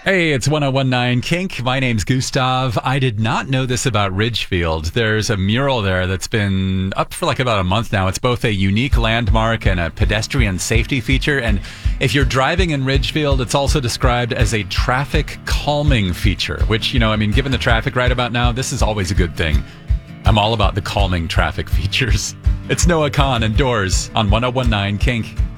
Hey, it's 1019 Kink. My name's Gustav. I did not know this about Ridgefield. There's a mural there that's been up for like about a month now. It's both a unique landmark and a pedestrian safety feature. And if you're driving in Ridgefield, it's also described as a traffic calming feature, which, given the traffic right about now, this is always a good thing. I'm all about the calming traffic features. It's Noah Kahn and Doors on 1019 Kink.